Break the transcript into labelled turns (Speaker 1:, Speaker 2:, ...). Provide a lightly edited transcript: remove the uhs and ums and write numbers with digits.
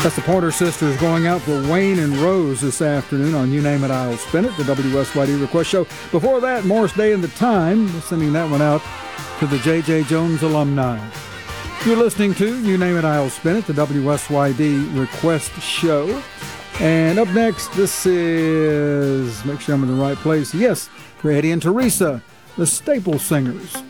Speaker 1: That's the Pointer Sisters going out for Wayne and Rose this afternoon on You Name It, I'll Spin It, the WSYD Request Show. Before that, Morris Day and the Time, sending that one out to the J.J. Jones alumni. You're listening to You Name It, I'll Spin It, the WSYD Request Show. And up next, this is, make sure I'm in the right place. Yes, Eddie and Teresa, the Staple Singers.